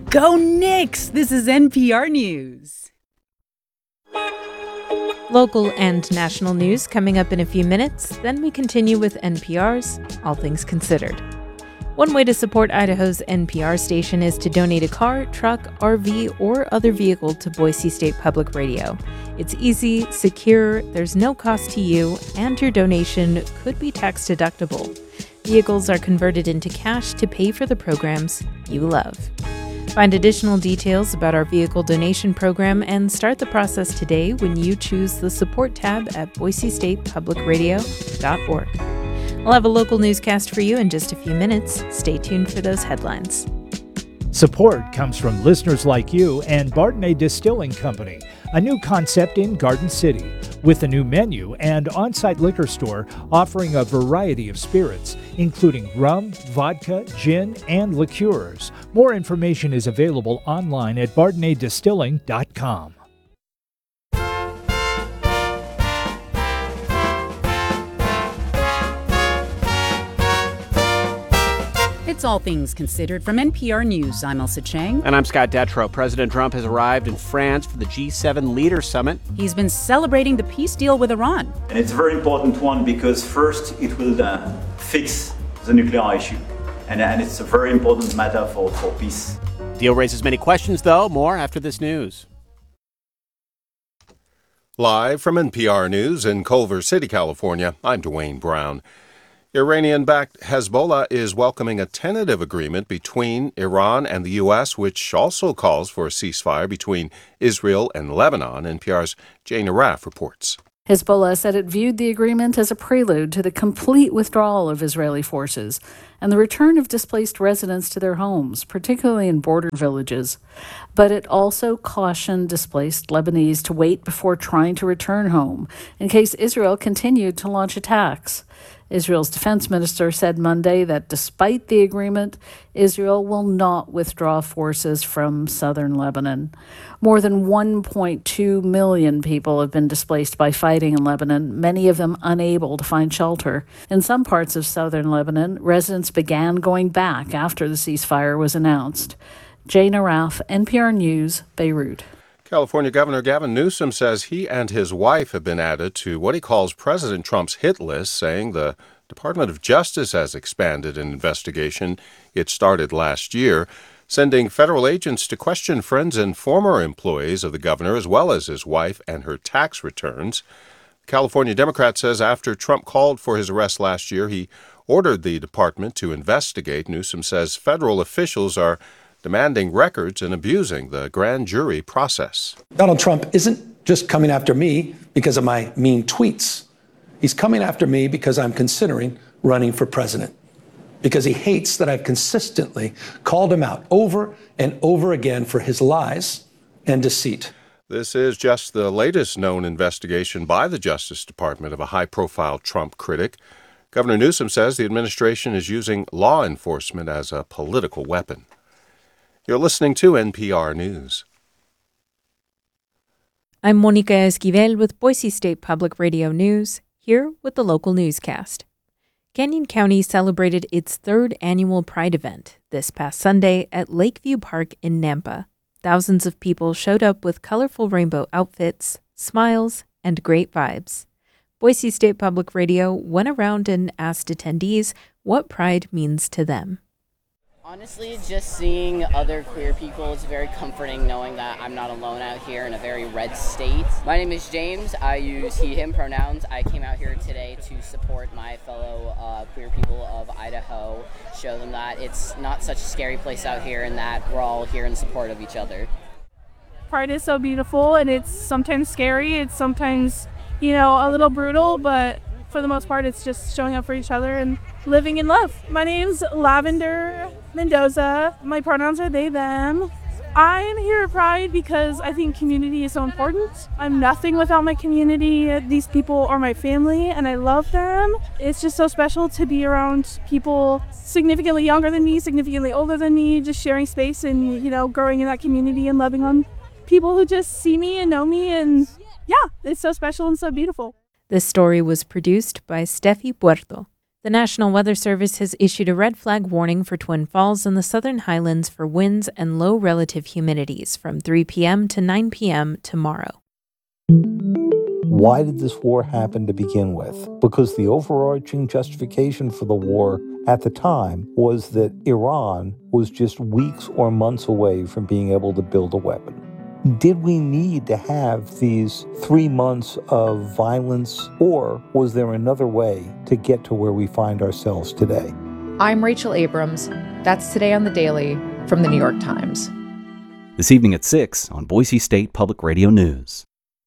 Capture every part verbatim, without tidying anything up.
Go Knicks! This is N P R News. Local and national news coming up in a few minutes. Then we continue with N P R's All Things Considered. One way to support Idaho's N P R station is to donate a car, truck, R V, or other vehicle to Boise State Public Radio. It's easy, secure, there's no cost to you, and your donation could be tax deductible. Vehicles are converted into cash to pay for the programs you love. Find additional details about our vehicle donation program and start the process today when you choose the support tab at boise state public radio dot org. I'll have a local newscast for you in just a few minutes. Stay tuned for those headlines. Support comes from listeners like you and Bartonay Distilling Company, a new concept in Garden City, with a new menu and on-site liquor store offering a variety of spirits, including rum, vodka, gin, and liqueurs. More information is available online at bartonay distilling dot com. It's All Things Considered from N P R News. I'm Elsa Chang. And I'm Scott Detrow. President Trump has arrived in France for the G seven Leaders Summit. He's been celebrating the peace deal with Iran. And it's a very important one because first it will uh, fix the nuclear issue. And, and it's a very important matter for, for peace. Deal raises many questions, though. More after this news. Live from N P R News in Culver City, California, I'm Dwayne Brown. Iranian-backed Hezbollah is welcoming a tentative agreement between Iran and the U S, which also calls for a ceasefire between Israel and Lebanon. N P R's Jane Araf reports. Hezbollah said it viewed the agreement as a prelude to the complete withdrawal of Israeli forces and the return of displaced residents to their homes, particularly in border villages. But it also cautioned displaced Lebanese to wait before trying to return home in case Israel continued to launch attacks. Israel's defense minister said Monday that despite the agreement, Israel will not withdraw forces from southern Lebanon. More than one point two million people have been displaced by fighting in Lebanon, many of them unable to find shelter. In some parts of southern Lebanon, residents began going back after the ceasefire was announced. Jane Araf, N P R News, Beirut. California Governor Gavin Newsom says he and his wife have been added to what he calls President Trump's hit list, saying the Department of Justice has expanded an investigation it started last year, sending federal agents to question friends and former employees of the governor, as well as his wife and her tax returns. The California Democrat says after Trump called for his arrest last year, he ordered the department to investigate. Newsom says federal officials are demanding records and abusing the grand jury process. Donald Trump isn't just coming after me because of my mean tweets. He's coming after me because I'm considering running for president, because he hates that I've consistently called him out over and over again for his lies and deceit. This is just the latest known investigation by the Justice Department of a high-profile Trump critic. Governor Newsom says the administration is using law enforcement as a political weapon. You're listening to N P R News. I'm Monica Esquivel with Boise State Public Radio News, here with the local newscast. Canyon County celebrated its third annual Pride event this past Sunday at Lakeview Park in Nampa. Thousands of people showed up with colorful rainbow outfits, smiles, and great vibes. Boise State Public Radio went around and asked attendees what Pride means to them. Honestly, just seeing other queer people is very comforting, knowing that I'm not alone out here in a very red state. My name is James. I use he, him pronouns. I came out here today to support my fellow uh, queer people of Idaho, show them that it's not such a scary place out here and that we're all here in support of each other. Pride is so beautiful, and it's sometimes scary. It's sometimes, you know, a little brutal, but for the most part, it's just showing up for each other and living in love. My name's Lavender Mendoza. My pronouns are they, them. I'm here at Pride because I think community is so important. I'm nothing without my community. These people are my family and I love them. It's just so special to be around people significantly younger than me, significantly older than me, just sharing space and, you know, growing in that community and loving on people who just see me and know me. And yeah, it's so special and so beautiful. This story was produced by Steffi Puerto. The National Weather Service has issued a red flag warning for Twin Falls and the Southern Highlands for winds and low relative humidities from three p.m. to nine p.m. tomorrow. Why did this war happen to begin with? Because the overarching justification for the war at the time was that Iran was just weeks or months away from being able to build a weapon. Did we need to have these three months of violence, or was there another way to get to where we find ourselves today? I'm Rachel Abrams. That's Today on the Daily from the New York Times. This evening at six on Boise State Public Radio News.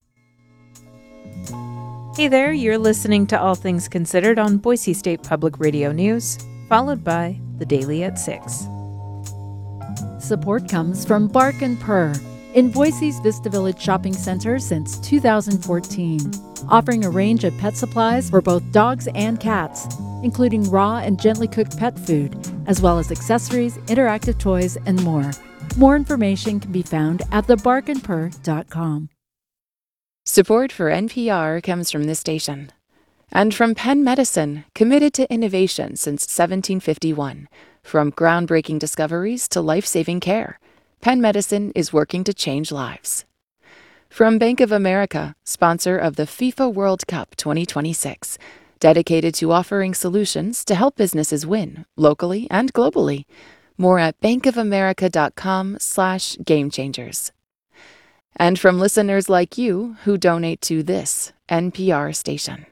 Hey there, you're listening to All Things Considered on Boise State Public Radio News, followed by The Daily at six. Support comes from Bark and Purr, in Boise's Vista Village Shopping Center since two thousand fourteen, offering a range of pet supplies for both dogs and cats, including raw and gently cooked pet food, as well as accessories, interactive toys, and more. More information can be found at the bark and purr dot com. Support for N P R comes from this station. And from Penn Medicine, committed to innovation since seventeen fifty-one. From groundbreaking discoveries to life-saving care, Penn Medicine is working to change lives. From Bank of America, sponsor of the FIFA World Cup twenty twenty-six, dedicated to offering solutions to help businesses win, locally and globally. More at bankofamerica.com slash game changers. And from listeners like you who donate to this N P R station.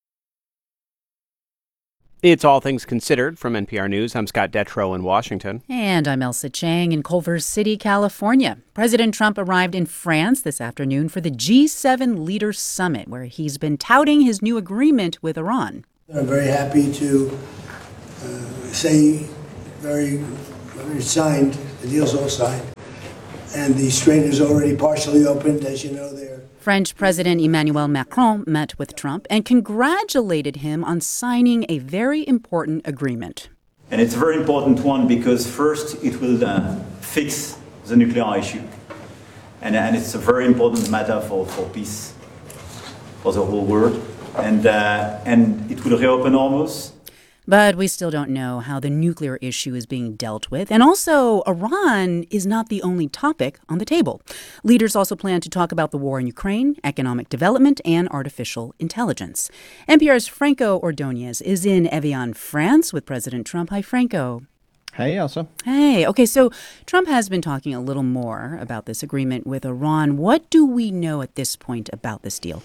It's All Things Considered from N P R News. I'm Scott Detrow in Washington. And I'm Elsa Chang in Culver City, California. President Trump arrived in France this afternoon for the G seven Leaders Summit, where he's been touting his new agreement with Iran. I'm very happy to uh, say very, very signed, the deal's all signed, and the strait is already partially opened, as you know, there. French President Emmanuel Macron met with Trump and congratulated him on signing a very important agreement. And it's a very important one because first it will uh, fix the nuclear issue. And, and it's a very important matter for, for peace, for the whole world. And, uh, and it will reopen Hormuz. But we still don't know how the nuclear issue is being dealt with. And also, Iran is not the only topic on the table. Leaders also plan to talk about the war in Ukraine, economic development, and artificial intelligence. N P R's Franco Ordonez is in Evian, France with President Trump. Hi, Franco. Hey, Elsa. Hey. Okay, so Trump has been talking a little more about this agreement with Iran. What do we know at this point about this deal?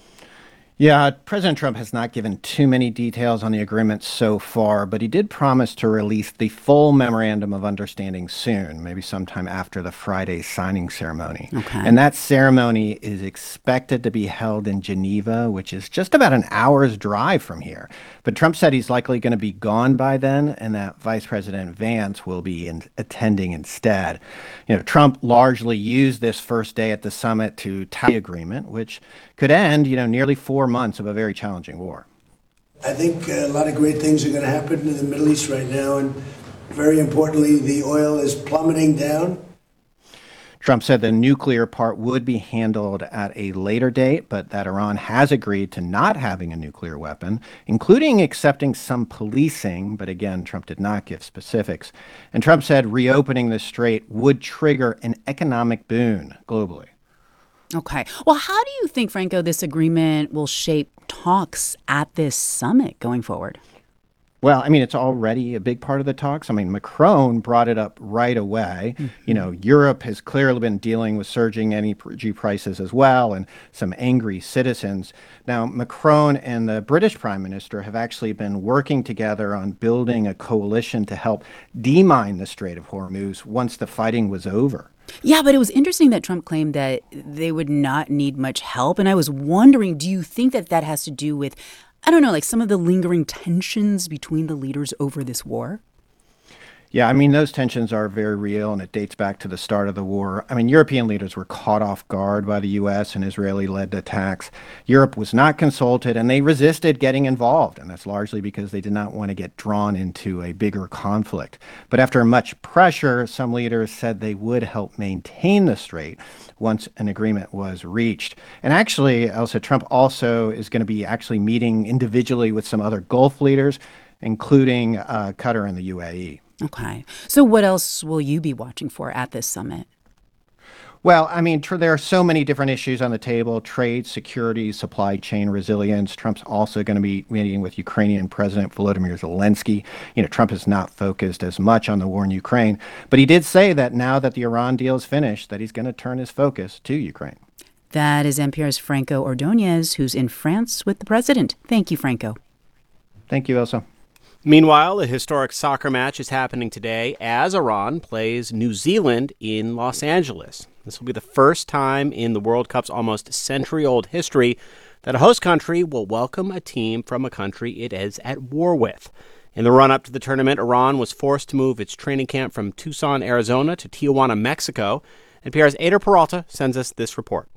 Yeah, President Trump has not given too many details on the agreement so far, but he did promise to release the full memorandum of understanding soon, maybe sometime after the Friday signing ceremony. Okay. And that ceremony is expected to be held in Geneva, which is just about an hour's drive from here. But Trump said he's likely going to be gone by then, and that Vice President Vance will be in, attending instead. You know, Trump largely used this first day at the summit to tie the agreement, which could end, you know, nearly four months of a very challenging war. I think a lot of great things are going to happen in the Middle East right now, and very importantly, the oil is plummeting down. Trump said the nuclear part would be handled at a later date, but that Iran has agreed to not having a nuclear weapon, including accepting some policing. But again, Trump did not give specifics. And Trump said reopening the strait would trigger an economic boon globally. Okay. Well, how do you think, Franco, this agreement will shape talks at this summit going forward? Well, I mean, it's already a big part of the talks. I mean, Macron brought it up right away. Mm-hmm. You know, Europe has clearly been dealing with surging energy prices as well and some angry citizens. Now, Macron and the British Prime Minister have actually been working together on building a coalition to help demine the Strait of Hormuz once the fighting was over. Yeah, but it was interesting that Trump claimed that they would not need much help. And I was wondering, do you think that that has to do with, I don't know, like some of the lingering tensions between the leaders over this war? Yeah, I mean, those tensions are very real, and it dates back to the start of the war. I mean, European leaders were caught off guard by the U S and Israeli-led attacks. Europe was not consulted, and they resisted getting involved, and that's largely because they did not want to get drawn into a bigger conflict. But after much pressure, some leaders said they would help maintain the strait once an agreement was reached. And actually, Elsa, Trump also is going to be actually meeting individually with some other Gulf leaders. including uh, Qatar and the U A E. Okay. So what else will you be watching for at this summit? Well, I mean, tr- there are so many different issues on the table: trade, security, supply chain resilience. Trump's also going to be meeting with Ukrainian President Volodymyr Zelensky. You know, Trump is not focused as much on the war in Ukraine, but he did say that now that the Iran deal is finished, that he's going to turn his focus to Ukraine. That is N P R's Franco Ordonez, who's in France with the president. Thank you, Franco. Thank you, Elsa. Meanwhile, a historic soccer match is happening today as Iran plays New Zealand in Los Angeles. This will be the first time in the World Cup's almost century-old history that a host country will welcome a team from a country it is at war with. In the run-up to the tournament, Iran was forced to move its training camp from Tucson, Arizona to Tijuana, Mexico. N P R's Ader Peralta sends us this report.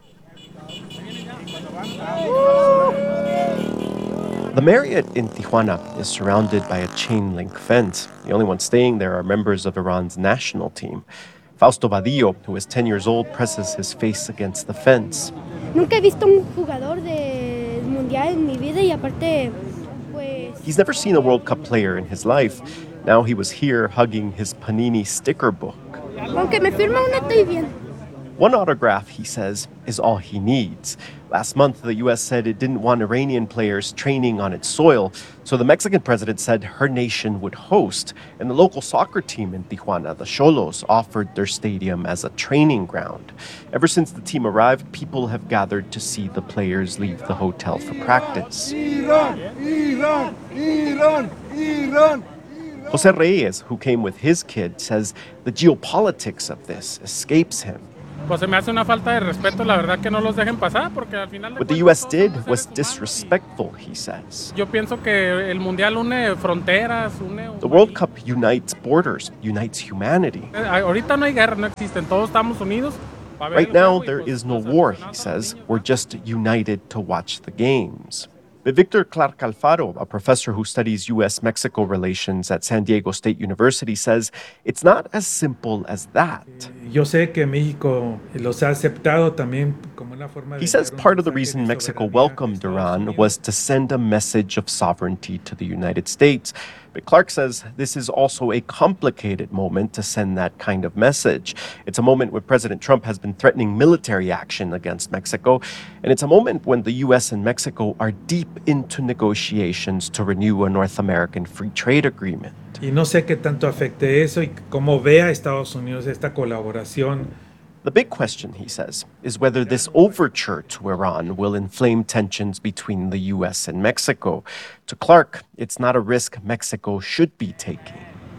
The Marriott in Tijuana is surrounded by a chain-link fence. The only ones staying there are members of Iran's national team. Fausto Vadillo, who is ten years old, presses his face against the fence. Nunca he visto un jugador del mundial en mi vida y aparte, pues... He's never seen a World Cup player in his life. Now he was here hugging his Panini sticker book. Aunque me firma una, estoy bien. One autograph, he says, is all he needs. Last month, the U S said it didn't want Iranian players training on its soil, so the Mexican president said her nation would host. And the local soccer team in Tijuana, the Xolos, offered their stadium as a training ground. Ever since the team arrived, people have gathered to see the players leave the hotel for practice. Iran, Iran, Iran, Iran. Jose Reyes, who came with his kid, says the geopolitics of this escapes him. Pues se me hace una falta de respeto, la verdad, que no los dejen pasar, porque al final de What the U S did was disrespectful, he says. Yo pienso que el mundial une fronteras, une. The World Cup unites borders, unites humanity. Ahorita no hay guerra, no existen, todos estamos unidos. Right now, there is no war, he says. We're just united to watch the games. But Victor Clark Alfaro, a professor who studies U S Mexico relations at San Diego State University, says it's not as simple as that. Yo sé que México los ha aceptado también como una forma de. He says part of the reason Mexico welcomed Iran was to send a message of sovereignty to the United States. But Clark says this is also a complicated moment to send that kind of message. It's a moment when President Trump has been threatening military action against Mexico, and it's a moment when the U S and Mexico are deep into negotiations to renew a North American free trade agreement. Y no sé qué tanto afecte eso y cómo vea Estados Unidos esta colaboración. The big question, he says, is whether this overture to Iran will inflame tensions between the U S and Mexico. To Clark, it's not a risk Mexico should be taking.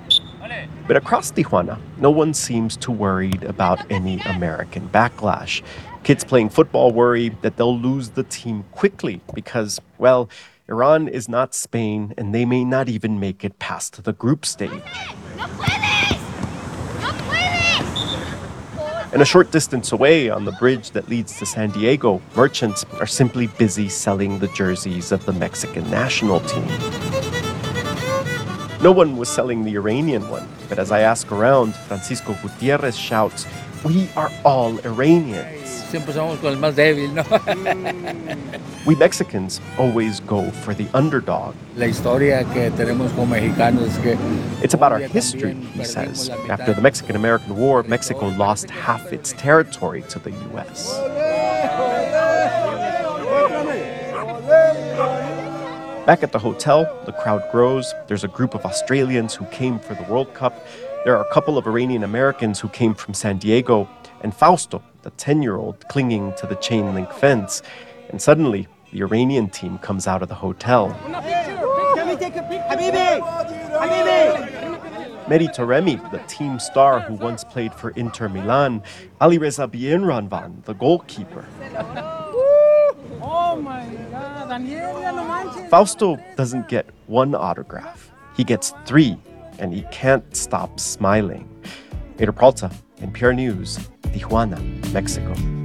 But across Tijuana, no one seems too worried about any American backlash. Kids playing football worry that they'll lose the team quickly because, well, Iran is not Spain and they may not even make it past the group stage. And a short distance away on the bridge that leads to San Diego, merchants are simply busy selling the jerseys of the Mexican national team. No one was selling the Iranian one, but as I ask around, Francisco Gutierrez shouts, "We are all Iranians." Siempre somos con el más débil, ¿no? We Mexicans always go for the underdog. La historia que tenemos como mexicanos es que It's about our history, he says. After the Mexican-American War, Mexico lost half its territory to the U S. Back at the hotel, the crowd grows. There's a group of Australians who came for the World Cup. There are a couple of Iranian Americans who came from San Diego, and Fausto, the ten-year-old, clinging to the chain-link fence. And suddenly, the Iranian team comes out of the hotel. Mehdi Taremi, the team star who once played for Inter Milan, Alireza Bienranvan, the goalkeeper. Oh my God, Daniel, ya no manches. Fausto doesn't get one autograph. He gets three, and he can't stop smiling. Ader Peralta, N P R News, Tijuana, Mexico.